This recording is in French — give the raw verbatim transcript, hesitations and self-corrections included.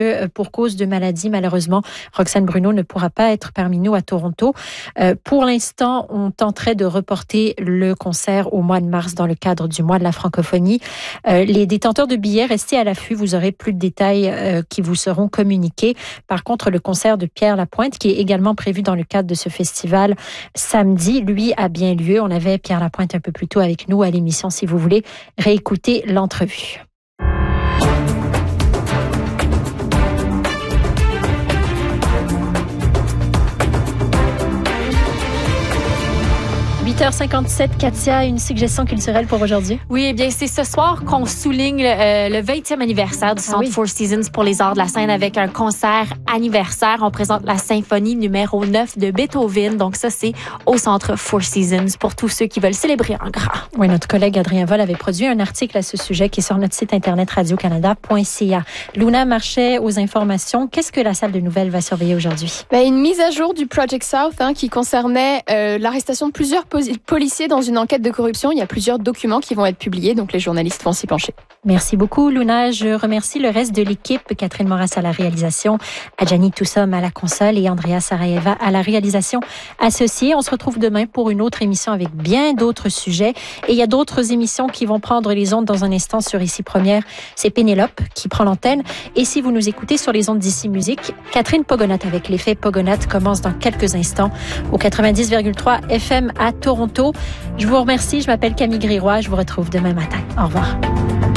Pour cause de maladie, malheureusement, Roxane Bruno ne pourra pas être parmi nous à Toronto. Euh, pour l'instant, on tenterait de reporter le concert au mois de mars dans le cadre du mois de la francophonie. Euh, les détenteurs de billets, restez à l'affût, vous aurez plus de détails euh, qui vous seront communiqués. Par contre, le concert de Pierre Lapointe, qui est également prévu dans le cadre de ce festival samedi, lui a bien lieu. On avait Pierre Lapointe un peu plus tôt avec nous à l'émission, si vous voulez réécouter l'entrevue. huit heures cinquante-sept, Katia, une suggestion culturelle pour aujourd'hui? Oui, eh bien, c'est ce soir qu'on souligne euh, le vingtième anniversaire du Centre ah oui. Four Seasons pour les arts de la scène avec un concert anniversaire. On présente la symphonie numéro neuf de Beethoven. Donc ça, c'est au Centre Four Seasons pour tous ceux qui veulent célébrer en grand. Oui, notre collègue Adrien Vol avait produit un article à ce sujet qui est sur notre site internet radio canada point c a. Luna Marchais aux informations. Qu'est-ce que la salle de nouvelles va surveiller aujourd'hui? Ben, une mise à jour du Project South hein, qui concernait euh, l'arrestation de plusieurs policiers dans une enquête de corruption. Il y a plusieurs documents qui vont être publiés, donc les journalistes vont s'y pencher. Merci beaucoup, Luna. Je remercie le reste de l'équipe. Catherine Moras à la réalisation, Adjani Toussom à la console et Andrea Saraeva à la réalisation associée. On se retrouve demain pour une autre émission avec bien d'autres sujets. Et il y a d'autres émissions qui vont prendre les ondes dans un instant sur Ici Première. C'est Pénélope qui prend l'antenne. Et si vous nous écoutez sur les ondes d'Ici Musique, Catherine Pogonat avec l'effet Pogonat commence dans quelques instants au quatre-vingt-dix virgule trois F M à Toronto. Je vous remercie. Je m'appelle Camille Grégoire. Je vous retrouve demain matin. Au revoir.